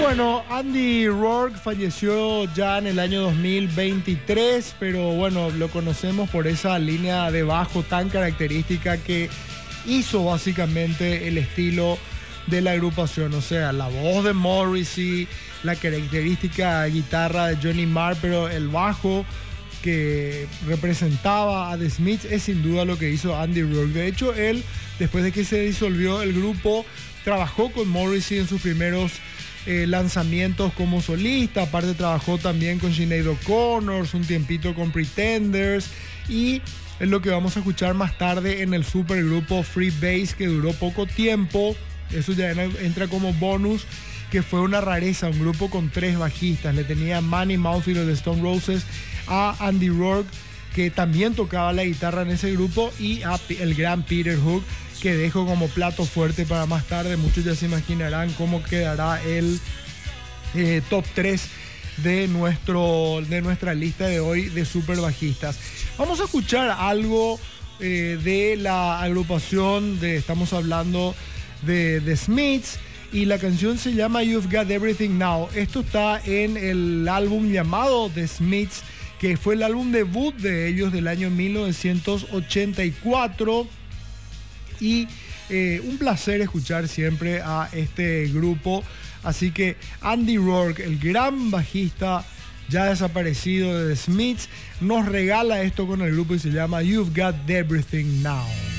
bueno, Andy Rourke falleció ya en el año 2023, pero bueno, lo conocemos por esa línea de bajo tan característica que hizo básicamente el estilo de la agrupación. O sea, la voz de Morrissey, la característica guitarra de Johnny Marr, pero el bajo que representaba a The Smiths es sin duda lo que hizo Andy Rourke. De hecho, él, después de que se disolvió el grupo, trabajó con Morrissey en sus primeros lanzamientos como solista. Aparte trabajó también con Sinead O'Connor, un tiempito con Pretenders, y es lo que vamos a escuchar más tarde en el supergrupo Freebase, que duró poco tiempo. Eso ya entra como bonus, que fue una rareza, un grupo con 3 bajistas. Le tenía Manny Mouth y los de Stone Roses a Andy Rourke, que también tocaba la guitarra en ese grupo, y a el gran Peter Hook, que dejo como plato fuerte para más tarde. Muchos ya se imaginarán cómo quedará el top 3 de nuestra lista de hoy de super bajistas. Vamos a escuchar algo de la agrupación estamos hablando de The Smiths, y la canción se llama You've Got Everything Now. Esto está en el álbum llamado The Smiths, que fue el álbum debut de ellos del año 1984. Y un placer escuchar siempre a este grupo. Así que Andy Rourke, el gran bajista ya desaparecido de The Smiths, nos regala esto con el grupo y se llama You've Got Everything Now.